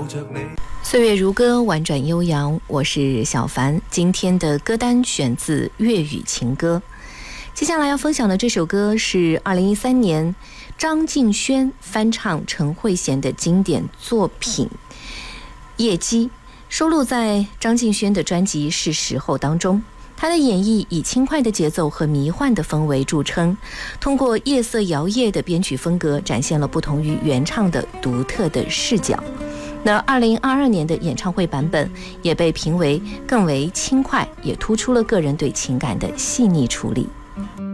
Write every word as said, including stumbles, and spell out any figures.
岁月如歌，婉转悠扬，我是小凡。今天的歌单选自粤语情歌。接下来要分享的这首歌是二零一三年张敬轩翻唱陈慧娴的经典作品《夜机》，收录在张敬轩的专辑《是时候》当中。他的演绎以轻快的节奏和迷幻的氛围著称，通过夜色摇曳的编曲风格，展现了不同于原唱的独特的视角。那二零二二年的演唱会版本也被评为更为轻快，也突出了个人对情感的细腻处理。